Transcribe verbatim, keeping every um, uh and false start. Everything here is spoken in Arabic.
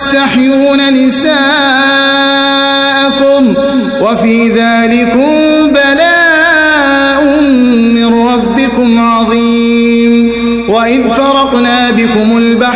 وتستحيون نساءكم وفي ذلكم بلاء من ربكم عظيم. وإذ فرقنا بكم البحر